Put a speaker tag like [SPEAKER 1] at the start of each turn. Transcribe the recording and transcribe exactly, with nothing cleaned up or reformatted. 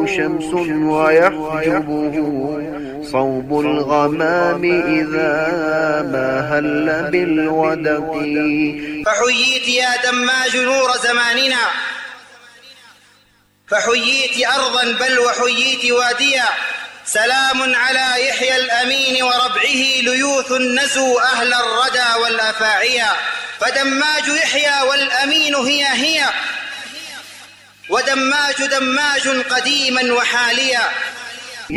[SPEAKER 1] شمس ويحجبه صوب الغمام إذا ما هل بالودق.
[SPEAKER 2] فحييت يا دماج نور زماننا، فحييت أرضا بل وحييت واديا. سلام على يحيى الأمين وربعه ليوث نزوا أهل الردى والأفاعيا. فدماج يحيى والأمين هي هي، ودماج دماج قديما وحاليا.